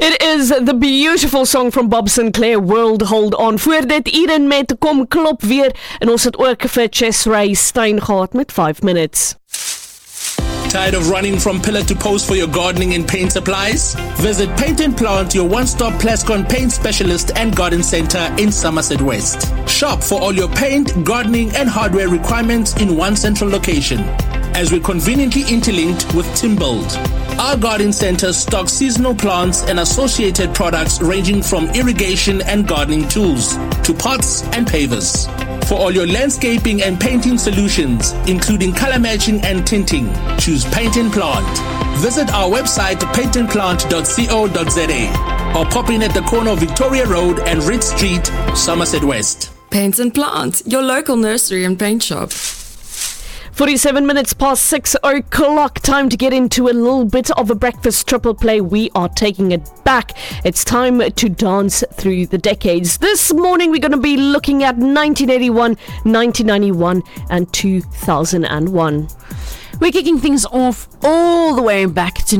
It is the beautiful song from Bob Sinclair, World Hold On. Voor dit Eden met Kom Klop Weer. En ons het ook vir Chesray Stein gehad met 5 minutes. Tired of running from pillar to post for your gardening and paint supplies? Visit Paint and Plant, your one-stop Plascon paint specialist and garden center in Somerset West. Shop for all your paint, gardening and hardware requirements in one central location, as we're conveniently interlinked with Timbuild. Our garden center stocks seasonal plants and associated products ranging from irrigation and gardening tools to pots and pavers. For all your landscaping and painting solutions, including color matching and tinting, choose Paint and Plant. Visit our website paintandplant.co.za or pop in at the corner of Victoria Road and Ridge Street, Somerset West. Paint and Plant, your local nursery and paint shop. 47 minutes past 6 o'clock. Time to get into a little bit of a breakfast triple play. We are taking it back. It's time to dance through the decades. This morning we're going to be looking at 1981, 1991 and 2001. We're kicking things off all the way back to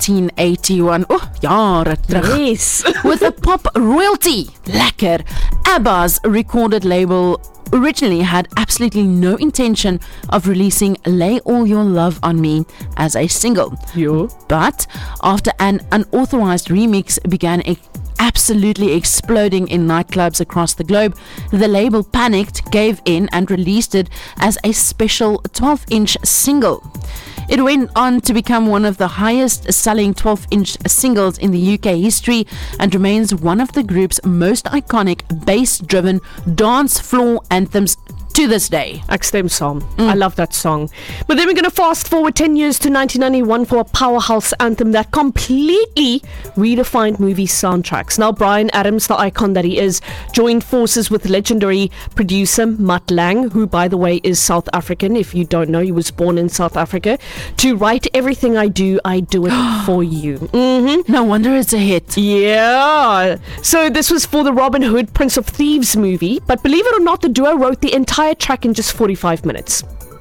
1981. Oh, jare terug. Yes. With a pop royalty. Lekker. ABBA's recorded label originally had absolutely no intention of releasing Lay All Your Love on Me as a single. Yeah. But after an unauthorized remix began absolutely exploding in nightclubs across the globe, the label panicked, gave in and released it as a special 12-inch single. It went on to become one of the highest selling 12-inch singles in the UK history and remains one of the group's most iconic bass-driven dance floor anthems to this day. Ek stem saam. I love that song. But then we're going to fast forward 10 years to 1991 for a powerhouse anthem that completely redefined movie soundtracks. Now, Bryan Adams, the icon that he is, joined forces with legendary producer Mutt Lange, who, by the way, is South African. If you don't know, he was born in South Africa, to write Everything I Do It For You. Mm-hmm. No wonder it's a hit. Yeah. So this was for the Robin Hood, Prince of Thieves movie. But believe it or not, the duo wrote the entire track in just 45 minutes.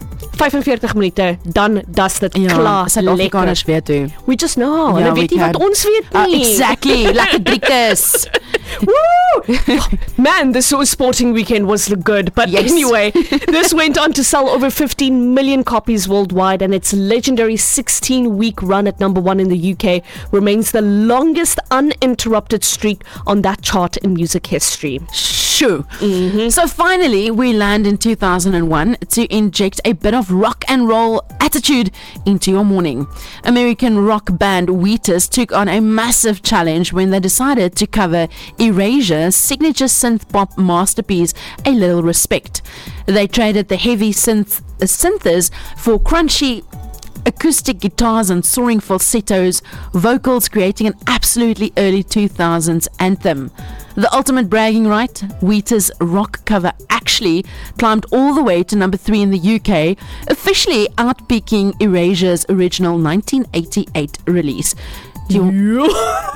45 minute, dan das dit klaar. Suid-Afrikaners weet hoe. We just know. Ja, Hulle weet nie wat ons weet nie. Exactly. Lekker driektes. Woo! Man, this sporting weekend was good. But yes. Anyway, this went on to sell over 15 million copies worldwide, and its legendary 16-week run at number 1 in the UK remains the longest uninterrupted streak on that chart in music history. Sure. Mm-hmm. So finally, we land in 2001 to inject a bit of rock and roll attitude into your morning. American rock band Wheatus took on a massive challenge when they decided to cover Erasure's signature synth pop masterpiece, A Little Respect. They traded the heavy synthers for crunchy acoustic guitars and soaring falsettos, vocals, creating an absolutely early 2000s anthem. The ultimate bragging right, Wheatus' rock cover actually climbed all the way to number 3 in the UK, officially outpeaking Erasure's original 1988 release. Imagine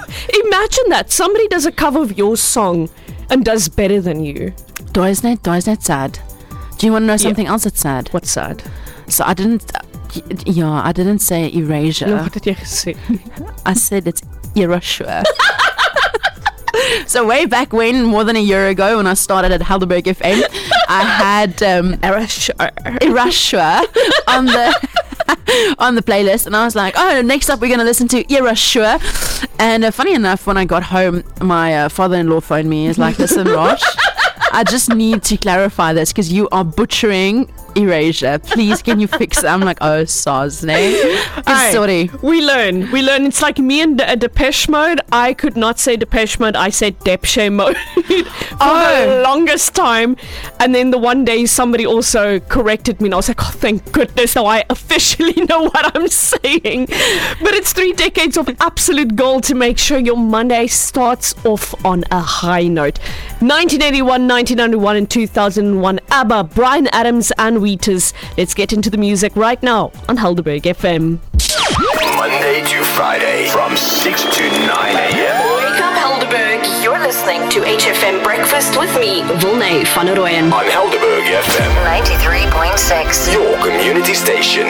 that. Somebody does a cover of your song and does better than you. Isn't that sad? Do you want to know something else that's sad? What's sad? So I didn't say Erasure. No, wat het jy gesê? I said it's Erasure. So way back when, more than a year ago, when I started at Helderberg FM, I had Erasure on the playlist, and I was like, oh, next up we're going to listen to Erasure. And funny enough, when I got home, my father-in-law phoned me. He's like, listen, Rosh, I just need to clarify this because you are butchering Erasure. Please, can you fix it? I'm like, oh, soz, sorry. We learn. It's like me and Depeche Mode. I could not say Depeche Mode. I said Depeche Mode for the longest time. And then the one day somebody also corrected me, and I was like, oh, thank goodness. Now I officially know what I'm saying. But it's 3 decades of absolute gold to make sure your Monday starts off on a high note. 1981, 1991 and 2001. ABBA, Bryan Adams and Wheatus. Let's get into the music right now on Helderberg FM. Monday to Friday from 6 to 9 a.m. Wake up, Helderberg. You're listening to HFM Breakfast with me, Wilne van der Rooyen. On Helderberg FM 93.6. Your community station.